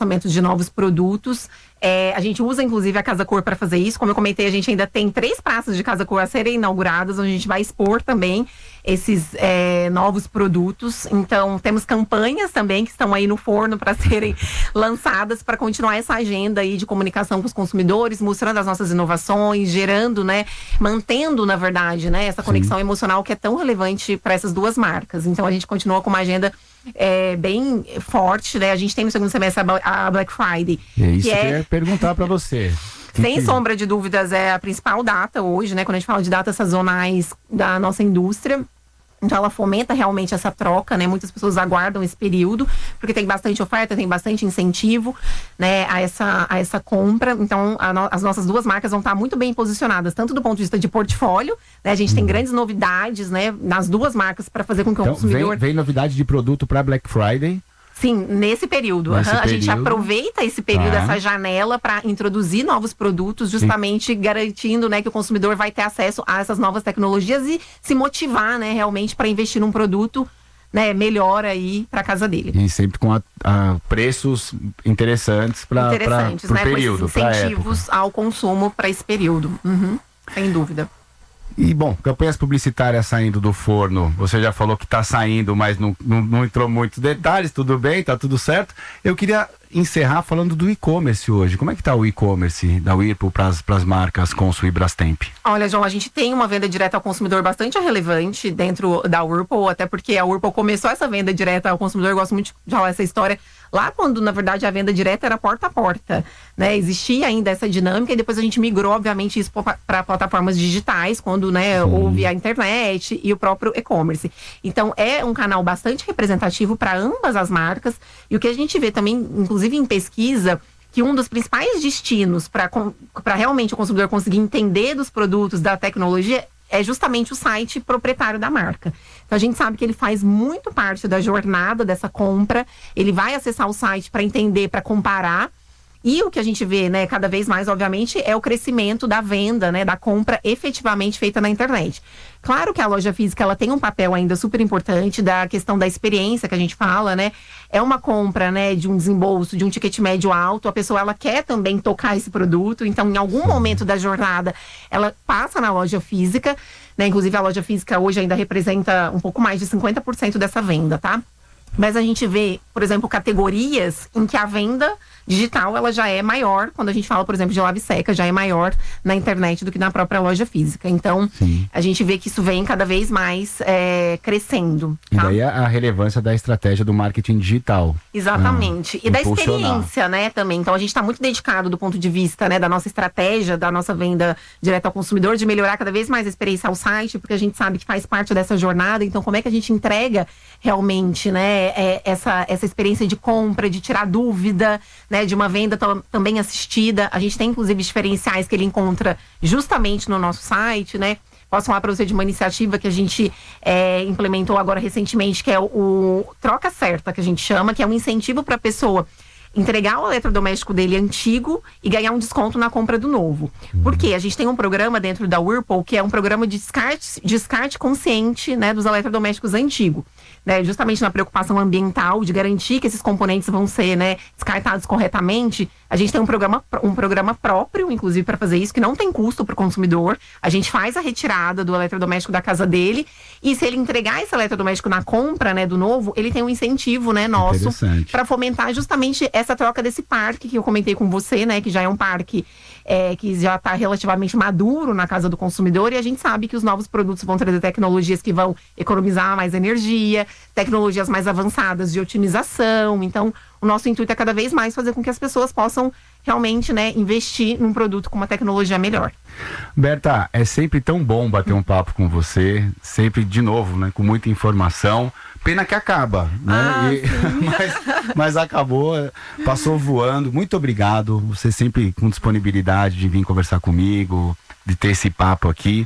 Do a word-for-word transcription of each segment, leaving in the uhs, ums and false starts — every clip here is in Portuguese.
lançamento de novos produtos. É, a gente usa, inclusive, a Casa Cor para fazer isso. Como eu comentei, a gente ainda tem três praças de Casa Cor a serem inauguradas, onde a gente vai expor também esses é, novos produtos. Então, temos campanhas também que estão aí no forno para serem lançadas, para continuar essa agenda aí de comunicação com os consumidores, mostrando as nossas inovações, gerando, né, mantendo, na verdade, né, essa conexão Sim. emocional que é tão relevante para essas duas marcas. Então, a gente continua com uma agenda é, bem forte, né? A gente tem no segundo semestre a Black Friday. É isso que, que é... eu ia perguntar para você. Sem sombra de dúvidas, é a principal data hoje, né? Quando a gente fala de datas sazonais da nossa indústria. Então, ela fomenta realmente essa troca, né? Muitas pessoas aguardam esse período, porque tem bastante oferta, tem bastante incentivo, né? A essa, a essa compra. Então, a no, as nossas duas marcas vão estar muito bem posicionadas, tanto do ponto de vista de portfólio, né? A gente hum. tem grandes novidades, né? Nas duas marcas, para fazer com que então, o consumidor... Vem, vem novidade de produto para Black Friday? Sim, nesse período. Nesse uhum. período. A gente aproveita esse período, Ah. essa janela, para introduzir novos produtos, justamente Sim. garantindo, né, que o consumidor vai ter acesso a essas novas tecnologias e se motivar, né, realmente para investir num produto, né, melhor aí para casa dele. E sempre com a, a preços interessantes para interessantes, o né, período, com esses incentivos ao consumo para esse período. Uhum. Sem dúvida. E, bom, campanhas publicitárias saindo do forno, você já falou que está saindo, mas não, não, não entrou muitos detalhes, tudo bem, tá tudo certo. Eu queria encerrar falando do e-commerce hoje. Como é que tá o e-commerce da Whirlpool para as marcas Consul e Brastemp? Olha, João, a gente tem uma venda direta ao consumidor bastante relevante dentro da Whirlpool, até porque a Whirlpool começou essa venda direta ao consumidor. Eu gosto muito de falar essa história lá quando, na verdade, a venda direta era porta a porta, né? Existia ainda essa dinâmica e depois a gente migrou, obviamente, isso para plataformas digitais, quando, né, houve a internet e o próprio e-commerce. Então, é um canal bastante representativo para ambas as marcas. E o que a gente vê também, inclusive em pesquisa, que um dos principais destinos para realmente o consumidor conseguir entender dos produtos, da tecnologia, é justamente o site proprietário da marca. Então, a gente sabe que ele faz muito parte da jornada dessa compra. Ele vai acessar o site para entender, para comparar. E o que a gente vê, né, cada vez mais, obviamente, é o crescimento da venda, né, da compra efetivamente feita na internet. Claro que a loja física, ela tem um papel ainda super importante da questão da experiência que a gente fala, né? É uma compra, né, de um desembolso, de um ticket médio alto. A pessoa, ela quer também tocar esse produto. Então, em algum momento da jornada, ela passa na loja física, né? Inclusive, a loja física hoje ainda representa um pouco mais de cinquenta por cento dessa venda, tá? Mas a gente vê, por exemplo, categorias em que a venda digital, ela já é maior, quando a gente fala, por exemplo, de lave seca, já é maior na internet do que na própria loja física. Então, Sim. a gente vê que isso vem cada vez mais é, crescendo. Tá? E daí a relevância da estratégia do marketing digital. Exatamente. Ah, e da experiência, né, também. Então, a gente está muito dedicado do ponto de vista, né, da nossa estratégia, da nossa venda direta ao consumidor, de melhorar cada vez mais a experiência ao site, porque a gente sabe que faz parte dessa jornada. Então, como é que a gente entrega realmente, né, é, essa, essa experiência de compra, de tirar dúvida, né, de uma venda também assistida. A gente tem, inclusive, diferenciais que ele encontra justamente no nosso site, né? Posso falar para você de uma iniciativa que a gente é, implementou agora recentemente, que é o, o Troca Certa, que a gente chama, que é um incentivo para a pessoa entregar o eletrodoméstico dele antigo e ganhar um desconto na compra do novo. Uhum. Porque a gente tem um programa dentro da Whirlpool que é um programa de descarte, descarte consciente, né, dos eletrodomésticos antigos. Né, justamente na preocupação ambiental, de garantir que esses componentes vão ser, né, descartados corretamente. A gente tem um programa, um programa próprio, inclusive, para fazer isso, que não tem custo para o consumidor. A gente faz a retirada do eletrodoméstico da casa dele e se ele entregar esse eletrodoméstico na compra, né, do novo, ele tem um incentivo, né, nosso para fomentar justamente essa troca desse parque que eu comentei com você, né, que já é um parque é, que já está relativamente maduro na casa do consumidor, e a gente sabe que os novos produtos vão trazer tecnologias que vão economizar mais energia, tecnologias mais avançadas de otimização. Então, o nosso intuito é cada vez mais fazer com que as pessoas possam realmente, né, investir num produto com uma tecnologia melhor. Berta, é sempre tão bom bater um papo com você, sempre de novo, né, com muita informação. Pena que acaba, né? Ah, e, mas, mas acabou, passou voando. Muito obrigado. Você sempre com disponibilidade de vir conversar comigo, de ter esse papo aqui.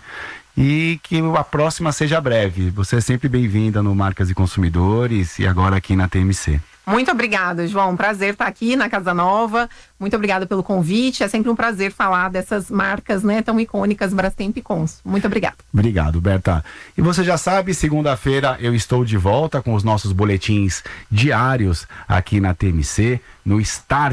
E que a próxima seja breve. Você é sempre bem-vinda no Marcas e Consumidores e agora aqui na T M C. Muito obrigada, João. Um prazer estar aqui na Casa Nova. Muito obrigada pelo convite. É sempre um prazer falar dessas marcas, né, tão icônicas, Brastemp e Consul. Muito obrigada. Obrigado, Berta. E você já sabe, segunda-feira eu estou de volta com os nossos boletins diários aqui na T M C, no Start